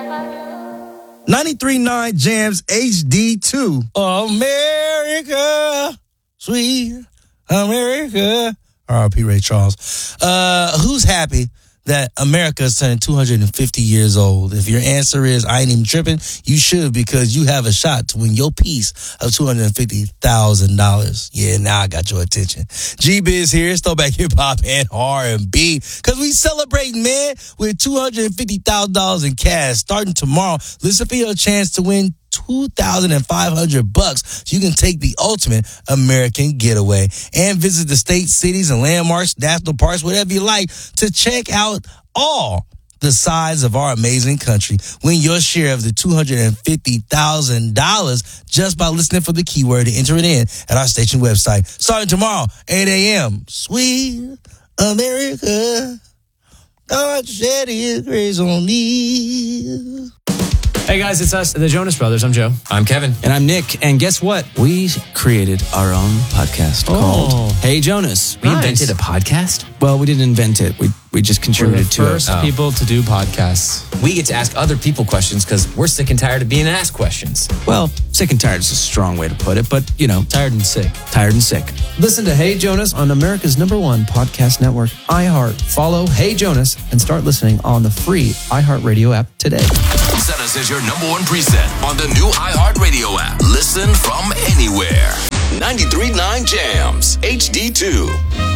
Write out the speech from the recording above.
93.9 Jams HD2. America, sweet America. R.I.P. Ray Charles. Who's happy that America is turning 250 years old? If your answer is, I ain't even tripping, you should, because you have a shot to win your piece of $250,000. Yeah, now I got your attention. G-Biz here. It's Throwback Hip Hop and R&B. Because we celebrating, man, with $250,000 in cash. Starting tomorrow, listen for your chance to win $2,500 so you can take the ultimate American getaway and visit the states, cities, and landmarks, national parks, whatever you like, to check out all the sides of our amazing country. Win your share of the $250,000 just by listening for the keyword and enter it in at our station website. Starting tomorrow, 8 a.m. Sweet America, God shed his grace on me. Hey guys, it's us, the Jonas Brothers. I'm Joe. I'm Kevin. And I'm Nick. And guess what? We created our own podcast called Hey Jonas. We invented a podcast? Well, we didn't invent it. We just contributed to it. First people to do podcasts. We get to ask other people questions because we're sick and tired of being asked questions. Well, sick and tired is a strong way to put it, but, you know. Tired and sick. Tired and sick. Listen to Hey Jonas on America's #1 podcast network, iHeart. Follow Hey Jonas and start listening on the free iHeartRadio app today. Set us as your #1 preset on the new iHeartRadio app. Listen from anywhere. 93.9 Jams HD2.